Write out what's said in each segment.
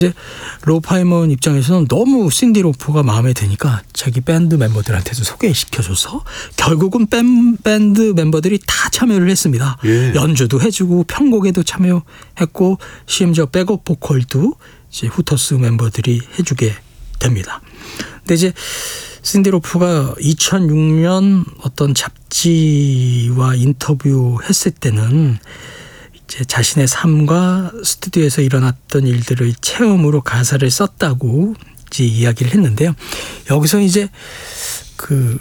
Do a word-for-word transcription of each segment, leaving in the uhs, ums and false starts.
이제 롭 하이먼 입장에서는 너무 신디 로퍼가 마음에 드니까 자기 밴드 멤버들한테도 소개시켜줘서 결국은 밴, 밴드 멤버들이 다 참여를 했습니다. 예. 연주도 해주고 편곡에도 참여했고 심지어 백업 보컬도 이제 후터스 멤버들이 해주게 됩니다. 근데 이제 신디 로퍼가 이천육 년 어떤 잡지와 인터뷰했을 때는 이제 자신의 삶과 스튜디오에서 일어났던 일들을 체험으로 가사를 썼다고 이제 이야기를 했는데요. 여기서 이제 그,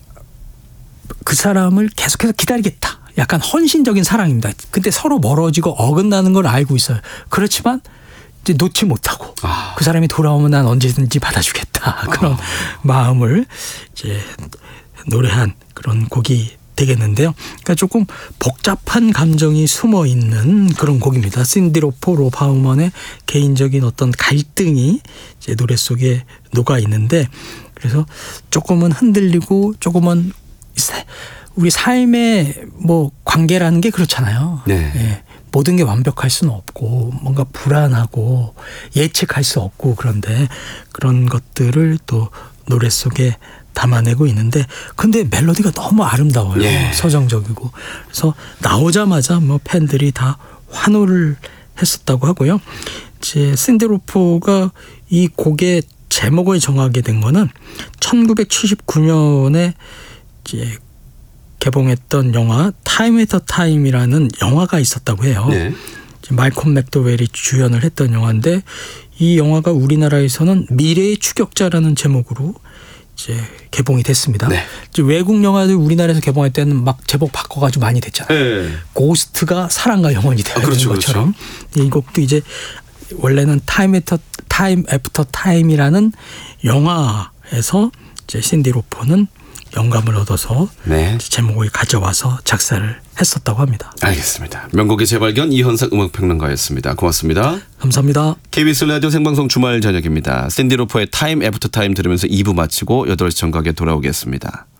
그 사람을 계속해서 기다리겠다. 약간 헌신적인 사랑입니다. 근데 서로 멀어지고 어긋나는 걸 알고 있어요. 그렇지만 이제 놓지 못하고 아. 그 사람이 돌아오면 난 언제든지 받아주겠다. 그런 아. 마음을 이제 노래한 그런 곡이 되겠는데요. 그러니까 조금 복잡한 감정이 숨어 있는 그런 곡입니다. 신디 로퍼, 롭 하이먼의 개인적인 어떤 갈등이 이제 노래 속에 녹아 있는데, 그래서 조금은 흔들리고 조금은 우리 삶의 뭐 관계라는 게 그렇잖아요. 네. 예. 모든 게 완벽할 수는 없고 뭔가 불안하고 예측할 수 없고, 그런데 그런 것들을 또 노래 속에 담아내고 있는데, 근데 멜로디가 너무 아름다워요. 예. 서정적이고. 그래서 나오자마자 뭐 팬들이 다 환호를 했었다고 하고요. 이제 신디 로퍼가 이 곡의 제목을 정하게 된 거는 천구백칠십구 년에 이제 개봉했던 영화 타임 애터 타임이라는 영화가 있었다고 해요. 네. 말콤 맥도웰이 주연을 했던 영화인데, 이 영화가 우리나라에서는 미래의 추격자라는 제목으로 이제 개봉이 됐습니다. 네. 이제 외국 영화들 우리나라에서 개봉할 때는 막 제목 바꿔가지고 많이 됐잖아요. 네. 고스트가 사랑과 영원이 되는 아, 그렇죠, 것처럼 그렇죠. 이 곡도 이제 원래는 타임 애터 타임 애프터 타임이라는 영화에서 이제 신디 로퍼는 영감을 얻어서 네. 제목을 가져와서 작사를 했었다고 합니다. 알겠습니다. 명곡의 재발견 이현석 음악평론가였습니다. 고맙습니다. 감사합니다. 케이비에스 라디오 생방송 주말 저녁입니다. 신디 로퍼의 타임 애프터 타임 들으면서 이 부 마치고 여덟 시 정각에 돌아오겠습니다.